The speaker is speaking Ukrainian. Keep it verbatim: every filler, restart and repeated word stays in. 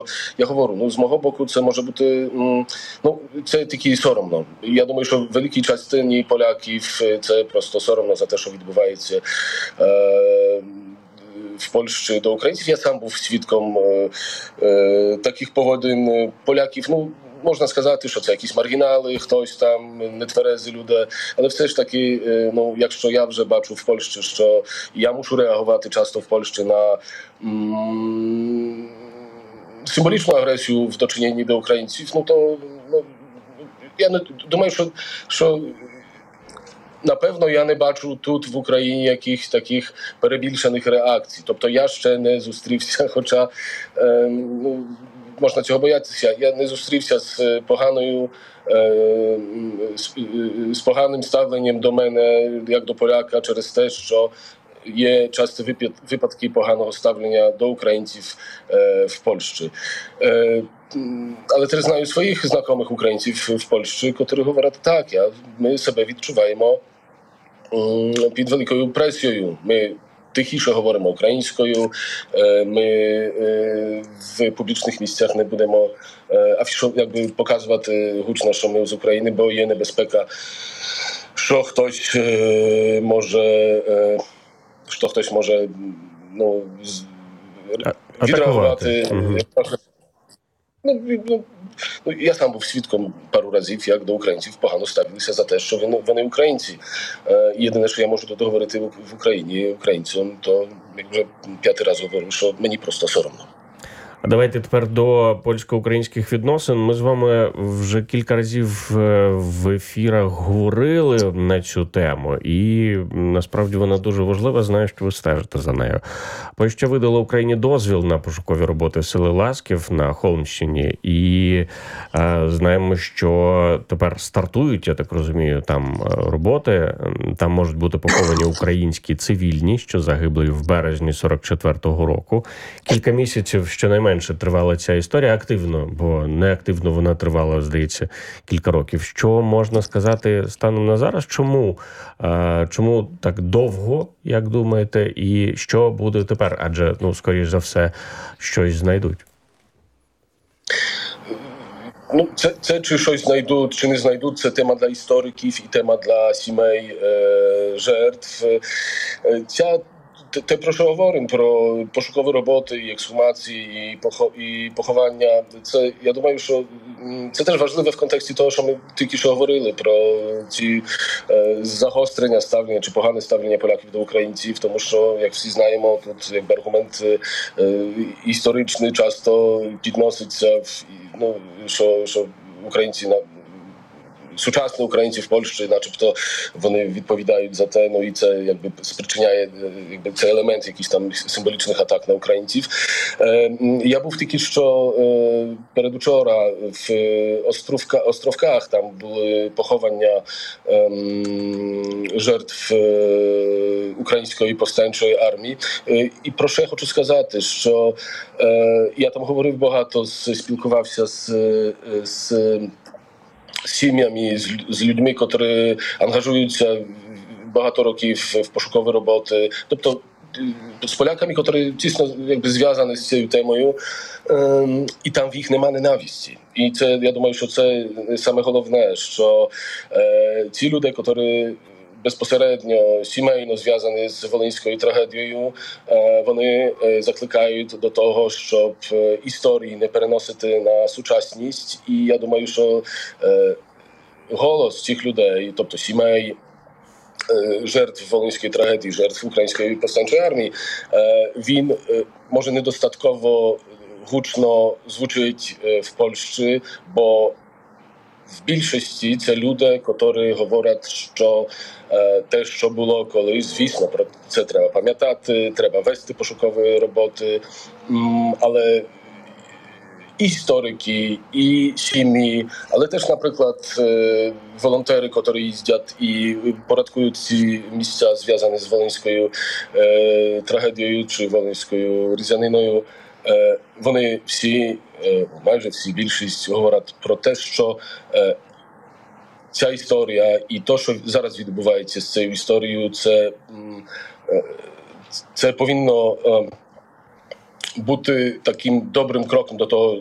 я говорю, ну, з мого боку, це може бути, ну, це таки соромно. Я думаю, що великій частині поляків це просто соромно за те, що відбувається е, в Польщі до українців. Я сам був свідком е, е, таких поводин поляків. Ну, можна сказати, що це якісь маргінали, хтось там, нетверезі люди, але все ж таки, ну, якщо я вже бачу в Польщі, що я мушу реагувати часто в Польщі на м- символічну агресію в дочиненні до українців, ну то ну, я не думаю, що, що напевно я не бачу тут в Україні якихось таких перебільшених реакцій. Тобто я ще не зустрівся, хоча е, ну, можна цього боятися, я не зустрівся з поганою е, з, з поганим ставленням до мене як до поляка через те, що є часто випадки поганого ставлення до українців е, в Польщі. Е, але теж знаю своїх знайомих українців в Польщі, які говорять, так, я, ми себе відчуваємо е, під великою пресією. Ми тихіше говоримо українською, е, ми е, в публічних місцях не будемо е, афішо, якби показувати гучно, що ми з України, бо є небезпека, що хтось е, може е, що хтось може, ну, відреагувати. Угу. Ну, ну, ну, я сам був свідком пару разів, як до українців погано ставилися за те, що вони, вони українці. Е, єдине, що я можу тут говорити в, в Україні українцям, то як вже п'ятий раз говорю, що мені просто соромно. А давайте тепер до польсько-українських відносин. Ми з вами вже кілька разів в ефірах говорили на цю тему, і насправді вона дуже важлива. Знаю, що ви стежите за нею. Польща видала Україні дозвіл на пошукові роботи сели Ласків на Холмщині, і е, знаємо, що тепер стартують, я так розумію, там роботи. Там можуть бути поховані українські цивільні, що загибли в березні сорок четвертого року. Кілька місяців щонайменше менше тривала ця історія активно, бо неактивно вона тривала, здається, кілька років. Що можна сказати станом на зараз? Чому? А, чому так довго, як думаєте, і що буде тепер? Адже, ну, скоріш за все, щось знайдуть. Ну, це, це чи щось знайдуть, чи не знайдуть, це тема для істориків і тема для сімей е, жертв. Е, ця Те, те, про що говоримо, про пошукові роботи, і ексгумації, і, похо, і поховання, це, я думаю, що це теж важливе в контексті того, що ми тільки що говорили, про ці е, загострення ставлення чи погане ставлення поляків до українців, тому що, як всі знаємо, тут якби аргумент е, історичний часто підноситься, в, ну, що, що українці на сучасні українці в Польщі, начебто, вони відповідають за те, ну і це якби спричиняє якби цей елемент якихось там символічних атак на українців. Е, я був тільки що е, передучора в Острówka, Островках, там були поховання е, жертв е, української повстанчої армії. Е, і про що я хочу сказати, що е, я там говорив багато, спілкувався з, з з сім'ями, з, з людьми, які ангажуються багато років в пошукові роботи. Тобто з поляками, які тісно якби зв'язані з цією темою, ем, і там в їх немає ненависті. І це, я думаю, що це саме головне, що е, ці люди, які безпосередньо сімейно зв'язані з волинською трагедією, вони закликають до того, щоб історії не переносити на сучасність. І я думаю, що голос цих людей, тобто сімей жертв волинської трагедії, жертв української повстанчої армії, він може недостатково гучно звучить в Польщі, бо в більшості це люди, які говорять, що е, те, що було колись, звісно, про це треба пам'ятати, треба вести пошукові роботи, м, але і історики, і сім'ї, але теж, наприклад, е, волонтери, які їздять і порядкують ці місця, зв'язані з волинською е, трагедією чи волинською різаниною, е, вони всі, майже всі, більшість говорять про те, що е, ця історія і те, що зараз відбувається з цією історією, це, е, це повинно е, бути таким добрим кроком до того,